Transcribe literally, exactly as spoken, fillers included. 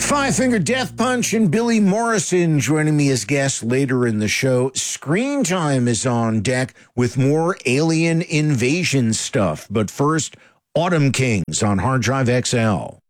Five Finger Death Punch and Billy Morrison joining me as guests later in the show. Screen Time is on deck with more alien invasion stuff. But first, Autumn Kings on Hard Drive X L.